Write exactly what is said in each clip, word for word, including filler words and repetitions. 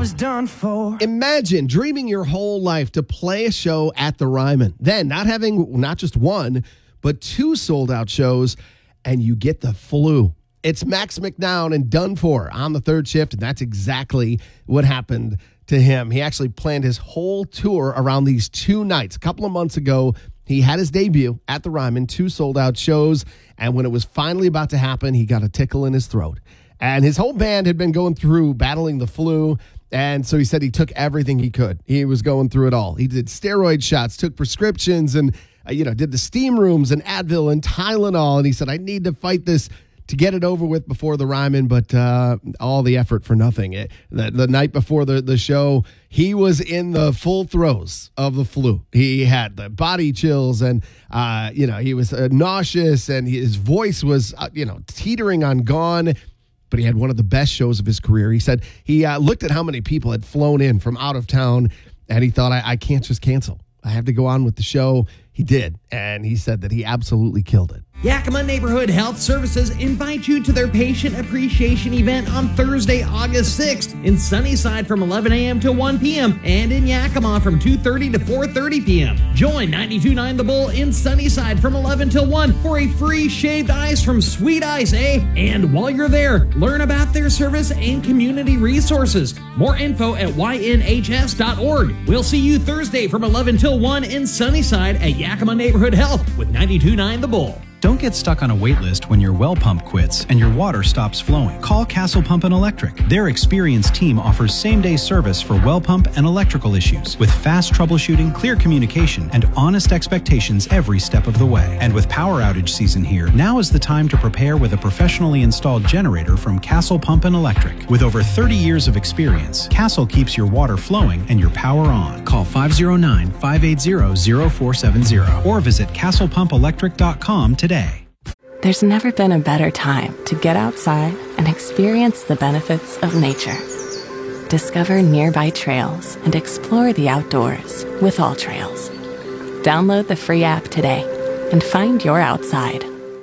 was done for. Imagine dreaming your whole life to play a show at the Ryman, then not having not just one, but two sold-out shows, and you get the flu. It's Max McNown and Done For on the third shift, and that's exactly what happened to him. He actually planned his whole tour around these two nights. A couple of months ago, he had his debut at the Ryman, two sold-out shows, and when it was finally about to happen, he got a tickle in his throat. And his whole band had been going through battling the flu, and so he said he took everything he could. He was going through it all. He did steroid shots, took prescriptions, and uh, you know, did the steam rooms and Advil and Tylenol, and he said, I need to fight this to get it over with before the Ryman, but uh, all the effort for nothing. It, the, the night before the, the show, he was in the full throes of the flu. He had the body chills, and uh, you know, he was uh, nauseous, and his voice was uh, you know teetering on gone. But he had one of the best shows of his career. He said he uh, looked at how many people had flown in from out of town, and he thought, I, I can't just cancel. I have to go on with the show. He did, and he said that he absolutely killed it. Yakima Neighborhood Health Services invite you to their patient appreciation event on Thursday, August sixth in Sunnyside from eleven a.m. to one p.m. and in Yakima from two thirty to four thirty p.m. Join ninety-two point nine The Bull in Sunnyside from eleven till one for a free shaved ice from Sweet Ice, eh? And while you're there, learn about their service and community resources. More info at y n h s dot org. We'll see you Thursday from eleven till one in Sunnyside at Yakima Neighborhood Health with ninety-two point nine The Bull. Don't get stuck on a wait list when your well pump quits and your water stops flowing. Call Castle Pump and Electric. Their experienced team offers same-day service for well pump and electrical issues with fast troubleshooting, clear communication, and honest expectations every step of the way. And with power outage season here, now is the time to prepare with a professionally installed generator from Castle Pump and Electric. With over thirty years of experience, Castle keeps your water flowing and your power on. Call five oh nine, five eight zero, zero four seven zero or visit castle pump electric dot com today. There's never been a better time to get outside and experience the benefits of nature. Discover nearby trails and explore the outdoors with All Trails. Download the free app today and find your outside.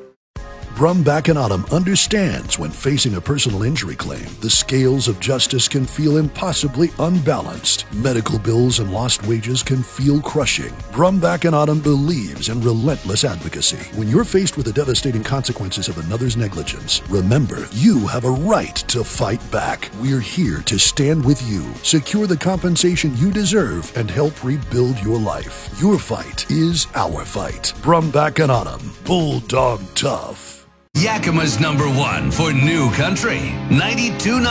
Brumback and Autumn understands when facing a personal injury claim, the scales of justice can feel impossibly unbalanced. Medical bills and lost wages can feel crushing. Brumback and Autumn believes in relentless advocacy. When you're faced with the devastating consequences of another's negligence, remember, you have a right to fight back. We're here to stand with you, secure the compensation you deserve, and help rebuild your life. Your fight is our fight. Brumback and Autumn, Bulldog Tough. Yakima's number one for new country, ninety-two point nine